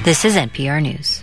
This is NPR News.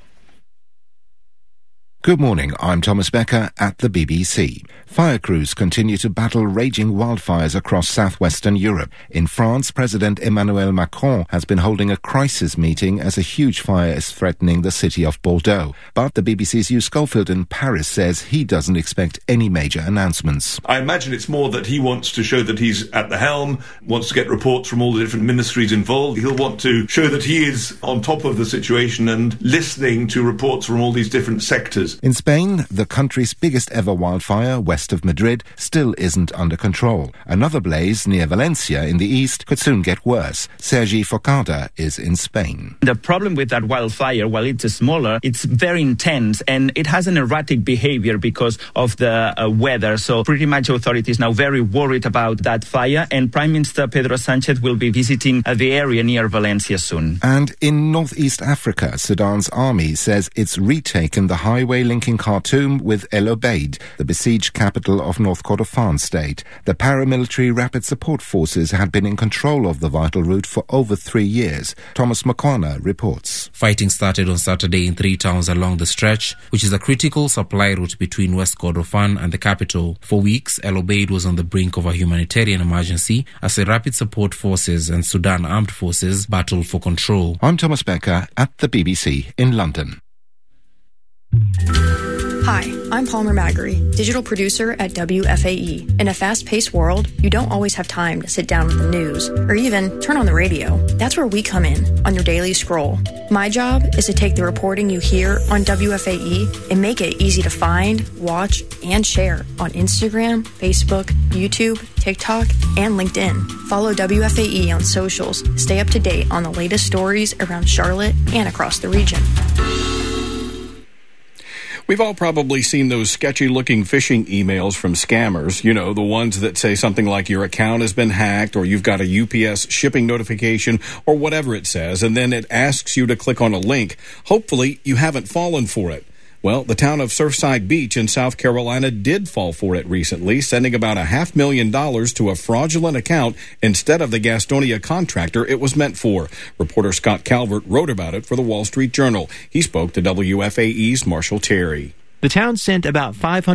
Good morning, I'm Thomas Becker at the BBC. Fire crews continue to battle raging wildfires across southwestern Europe. In France, President Emmanuel Macron has been holding a crisis meeting as a huge fire is threatening the city of Bordeaux. But the BBC's Hugh Schofield in Paris says he doesn't expect any major announcements. I imagine it's more that he wants to show that he's at the helm, wants to get reports from all the different ministries involved. He'll want to show that he is on top of the situation and listening to reports from all these different sectors. In Spain, the country's biggest ever wildfire, west of Madrid, still isn't under control. Another blaze near Valencia in the east could soon get worse. Sergi Forcada is in Spain. The problem with that wildfire, while it's smaller, it's very intense and it has an erratic behavior because of the weather. So pretty much authorities now very worried about that fire, and Prime Minister Pedro Sánchez will be visiting the area near Valencia soon. And in northeast Africa, Sudan's army says it's retaken the highway linking Khartoum with El Obeid, the besieged capital of North Kordofan state. The paramilitary rapid support forces had been in control of the vital route for over 3 years. Thomas Makwana reports. Fighting started on Saturday in 3 towns along the stretch, which is a critical supply route between West Kordofan and the capital. For weeks, El Obeid was on the brink of a humanitarian emergency as the rapid support forces and Sudan armed forces battled for control. I'm Thomas Becker at the BBC in London. Hi, I'm Palmer Maggery, digital producer at WFAE. In a fast-paced world, you don't always have time to sit down with the news or even turn on the radio. That's where we come in on your daily scroll. My job is to take the reporting you hear on WFAE and make it easy to find, watch, and share on Instagram, Facebook, YouTube, TikTok, and LinkedIn. Follow WFAE on socials to stay up to date on the latest stories around Charlotte and across the region. We've all probably seen those sketchy-looking phishing emails from scammers. You know, the ones that say something like your account has been hacked or you've got a UPS shipping notification or whatever it says, and then it asks you to click on a link. Hopefully, you haven't fallen for it. Well, the town of Surfside Beach in South Carolina did fall for it recently, sending about $500,000 to a fraudulent account instead of the Gastonia contractor it was meant for. Reporter Scott Calvert wrote about it for the Wall Street Journal. He spoke to WFAE's Marshall Terry. The town sent about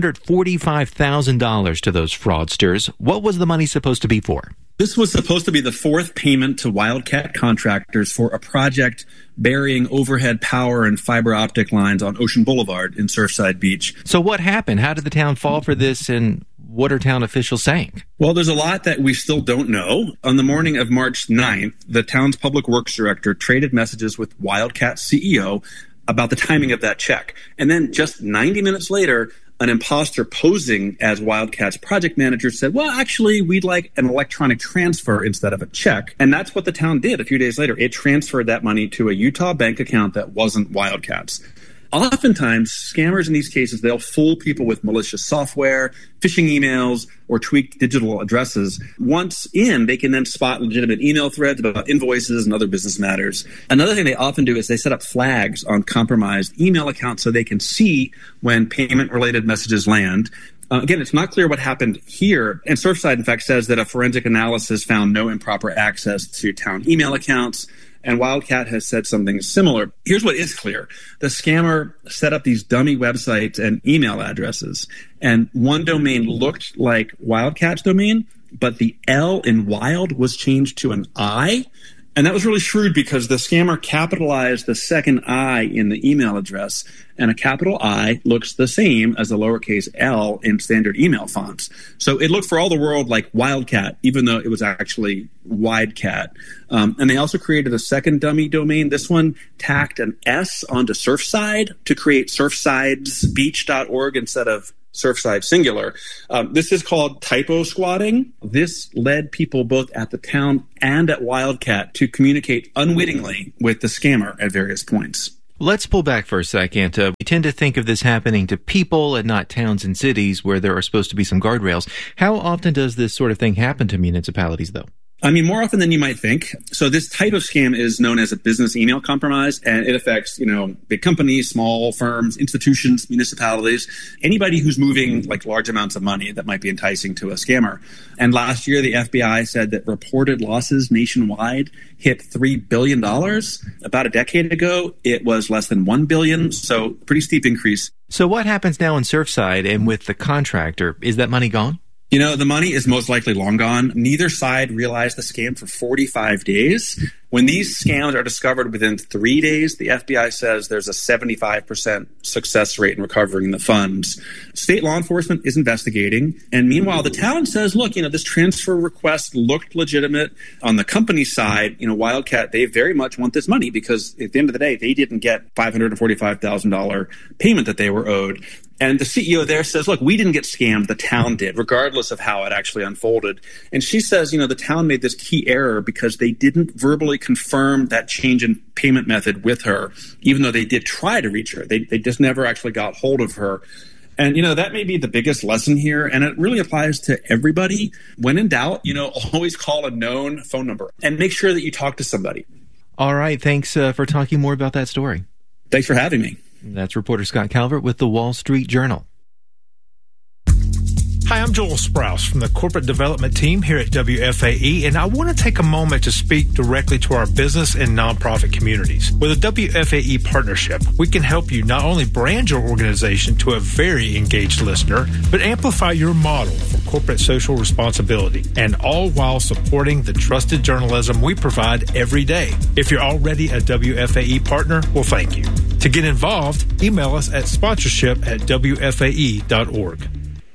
$545,000 to those fraudsters. What was the money supposed to be for? This was supposed to be the 4th payment to Wildcat contractors for a project burying overhead power and fiber optic lines on Ocean Boulevard in Surfside Beach. So what happened? How did the town fall for this, and what are town officials saying? Well, there's a lot that we still don't know. On the morning of March 9th, the town's public works director traded messages with Wildcat CEO about the timing of that check. And then just 90 minutes later, an imposter posing as Wildcat's project manager said, well, actually, we'd like an electronic transfer instead of a check. And that's what the town did a few days later. It transferred that money to a Utah bank account that wasn't Wildcat's. Oftentimes, scammers in these cases, they'll fool people with malicious software, phishing emails, or tweaked digital addresses. Once in, they can then spot legitimate email threads about invoices and other business matters. Another thing they often do is they set up flags on compromised email accounts so they can see when payment-related messages land. Again, it's not clear what happened here. And Surfside, in fact, says that a forensic analysis found no improper access to town email accounts. And Wildcat has said something similar. Here's what is clear. The scammer set up these dummy websites and email addresses. And one domain looked like Wildcat's domain, but the L in Wild was changed to an I. And that was really shrewd because the scammer capitalized the second I in the email address, and a capital I looks the same as a lowercase L in standard email fonts. So it looked for all the world like Wildcat, even though it was actually Widecat. And they also created a second dummy domain. This one tacked an S onto Surfside to create surfsidesbeach.org instead of Surfside singular. This is called typo squatting. This led people both at the town and at Wildcat to communicate unwittingly with the scammer at various points. Let's pull back for a second. We tend to think of this happening to people and not towns and cities where there are supposed to be some guardrails. How often does this sort of thing happen to municipalities, though? I mean, more often than you might think. So this type of scam is known as a business email compromise, and it affects, big companies, small firms, institutions, municipalities, anybody who's moving like large amounts of money that might be enticing to a scammer. And last year, the FBI said that reported losses nationwide hit $3 billion. About a decade ago, it was less than $1 billion, so pretty steep increase. So what happens now in Surfside and with the contractor? Is that money gone? The money is most likely long gone. Neither side realized the scam for 45 days. When these scams are discovered within 3 days, the FBI says there's a 75% success rate in recovering the funds. State law enforcement is investigating. And meanwhile, the town says, look, this transfer request looked legitimate. On the company side, Wildcat, they very much want this money because at the end of the day, they didn't get $545,000 payment that they were owed. And the CEO there says, look, we didn't get scammed. The town did, regardless of how it actually unfolded. And she says, the town made this key error because they didn't verbally confirm that change in payment method with her, even though they did try to reach her. They just never actually got hold of her. And, that may be the biggest lesson here. And it really applies to everybody. When in doubt, always call a known phone number and make sure that you talk to somebody. All right. Thanks for talking more about that story. Thanks for having me. That's reporter Scott Calvert with the Wall Street Journal. Hi, I'm Joel Sprouse from the Corporate Development Team here at WFAE, and I want to take a moment to speak directly to our business and nonprofit communities. With a WFAE partnership, we can help you not only brand your organization to a very engaged listener, but amplify your model for corporate social responsibility, and all while supporting the trusted journalism we provide every day. If you're already a WFAE partner, well, thank you. To get involved, email us at sponsorship@wfae.org.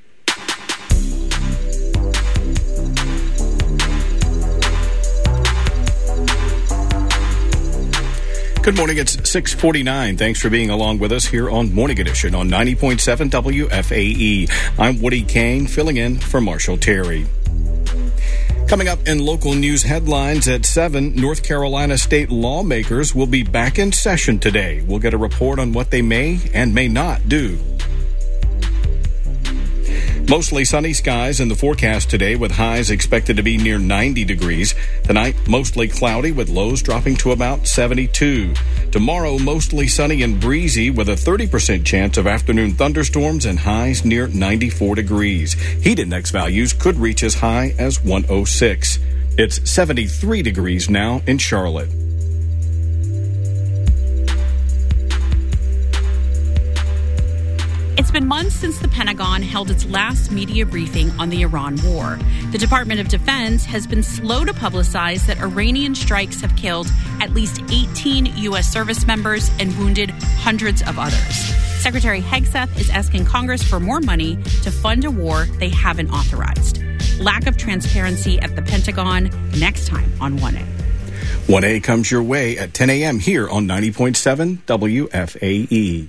Good morning. It's 6:49. Thanks for being along with us here on Morning Edition on 90.7 WFAE. I'm Woody Kane, filling in for Marshall Terry. Coming up in local news headlines at 7, North Carolina state lawmakers will be back in session today. We'll get a report on what they may and may not do. Mostly sunny skies in the forecast today with highs expected to be near 90 degrees. Tonight, mostly cloudy with lows dropping to about 72. Tomorrow, mostly sunny and breezy with a 30% chance of afternoon thunderstorms and highs near 94 degrees. Heat index values could reach as high as 106. It's 73 degrees now in Charlotte. It's been months since the Pentagon held its last media briefing on the Iran war. The Department of Defense has been slow to publicize that Iranian strikes have killed at least 18 U.S. service members and wounded hundreds of others. Secretary Hegseth is asking Congress for more money to fund a war they haven't authorized. Lack of transparency at the Pentagon, next time on 1A. 1A comes your way at 10 a.m. here on 90.7 WFAE.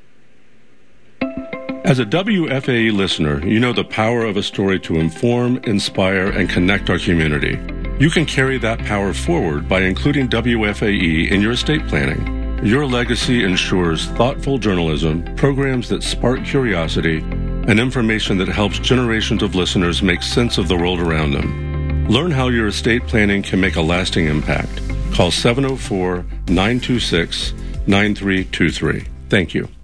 As a WFAE listener, you know the power of a story to inform, inspire, and connect our community. You can carry that power forward by including WFAE in your estate planning. Your legacy ensures thoughtful journalism, programs that spark curiosity, and information that helps generations of listeners make sense of the world around them. Learn how your estate planning can make a lasting impact. Call 704-926-9323. Thank you.